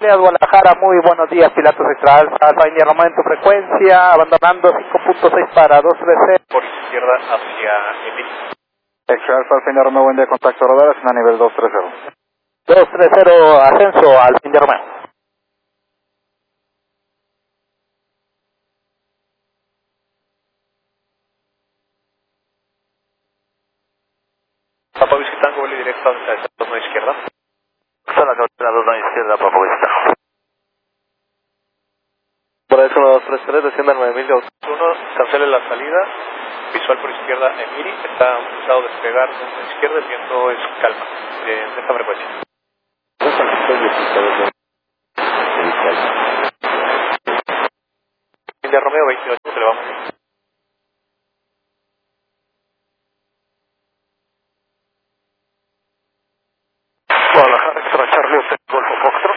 Guadalajara, muy buenos días, Pilatos Extra Alfa, Soy Romeo en tu frecuencia, abandonando 5.6 para 230. Por izquierda hacia Emil. Extra Alfa, Alfa Romeo, buen día, contacto radar, a nivel 230. 230, ascenso al Alfa Romeo. Papa Visitán, vuelo directo hacia el torno izquierda. Está la carretera 2 a izquierda, Papa Visitán. Por eso 233, descienda 9000 de 1, cancele la salida, visual por izquierda Emiri, está empezado a despegar desde la izquierda, el viento es calma, de esta frecuencia. India Romeo 28, se le vamos. Guadalajara, Extra Charlie, Hotel Golfo Foxtrot.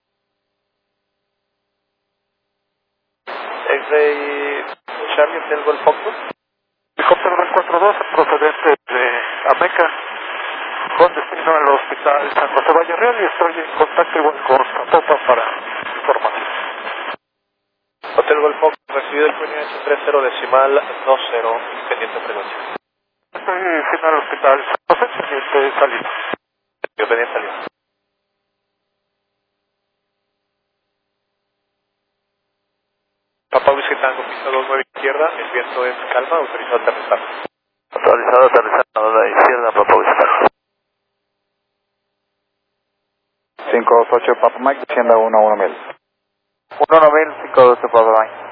X-Ray Charlie, Hotel Golf Foxtrot. Helicóptero 242, procedente de Ameca, con destino al hospital San José Valle Real, y estoy en contacto igual con Topa para información. Hotel Golf Foxtrot, recibido el QNH 30 decimal 20, pendiente frecuencia. Estoy final al hospital San José, pendiente salida. Pendiente salida. Papa Visitán, pista 29 izquierda, el viento es calma, autorizado a aterrizar. Autorizado a aterrizar a la izquierda, Papa Visitán. 528 Papa Mike, descienda 1000. 1000, 512 Papa Mike.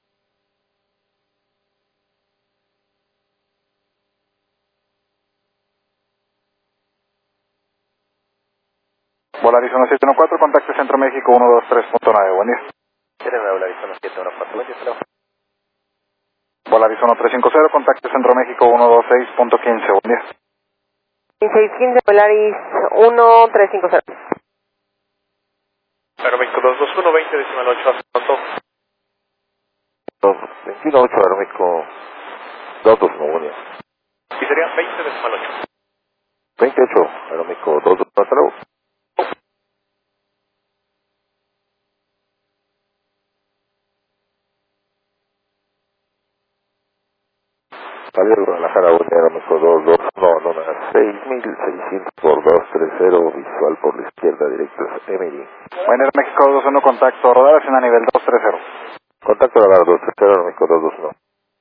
Bola Arizona 714, contacto Centro México 123.9, buen día. Tiene Bola Arizona 714, buen día. Bola Arizona 350, contacto Centro México 126.15, buen día. 1615, Polaris 1350. Aeroméxico 221, 20 decimal 8, hasta pronto. 228, Aeroméxico 221, buen día. Y sería 20 decimal 8. 28, Aeroméxico 221, hasta luego. Salida de Guadalajara, Aeroméxico 221, lona 6600 por 230, visual por la izquierda, directo a Emery. Buen México 21, contacto radar, a nivel 230. Contacto radar 230, Aeroméxico 221.